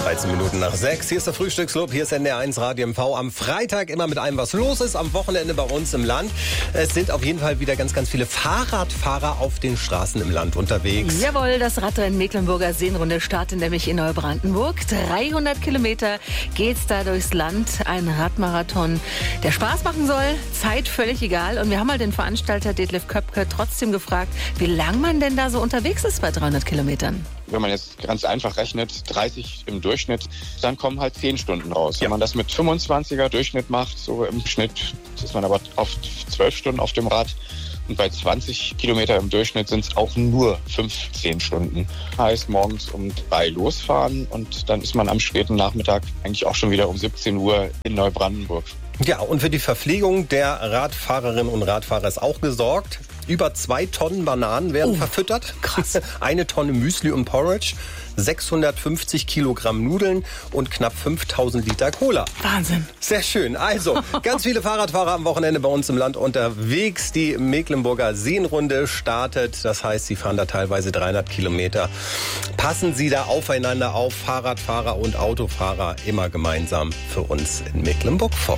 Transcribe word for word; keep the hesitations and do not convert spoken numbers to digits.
dreizehn Minuten nach sechs. Hier ist der Frühstücksclub, hier ist N D R eins Radio M V. Am Freitag immer mit allem, was los ist. Am Wochenende bei uns im Land. Es sind auf jeden Fall wieder ganz, ganz viele Fahrradfahrer auf den Straßen im Land unterwegs. Jawohl, das Radrennen Mecklenburger Seenrunde startet nämlich in Neubrandenburg. dreihundert Kilometer geht's da durchs Land. Ein Radmarathon, der Spaß machen soll. Zeit völlig egal. Und wir haben mal den Veranstalter Detlef Köpke trotzdem gefragt, wie lang man denn da so unterwegs ist bei dreihundert Kilometern. Wenn man jetzt ganz einfach rechnet, dreißig im Durchschnitt, dann kommen halt zehn Stunden raus. Ja. Wenn man das mit fünfundzwanziger Durchschnitt macht, so im Schnitt, ist man aber oft zwölf Stunden auf dem Rad. Und bei zwanzig Kilometer im Durchschnitt sind es auch nur fünfzehn Stunden. Heißt, morgens um drei losfahren und dann ist man am späten Nachmittag eigentlich auch schon wieder um siebzehn Uhr in Neubrandenburg. Ja, und für die Verpflegung der Radfahrerinnen und Radfahrer ist auch gesorgt. Über zwei Tonnen Bananen werden oh, verfüttert. Krass. Eine Tonne Müsli und Porridge, sechshundertfünfzig Kilogramm Nudeln und knapp fünftausend Liter Cola. Wahnsinn. Sehr schön. Also, ganz viele Fahrradfahrer am Wochenende bei uns im Land unterwegs. Die Mecklenburger Seenrunde startet. Das heißt, sie fahren da teilweise dreihundert Kilometer. Passen Sie da aufeinander auf, Fahrradfahrer und Autofahrer, immer gemeinsam für uns in Mecklenburg-Vorpommern.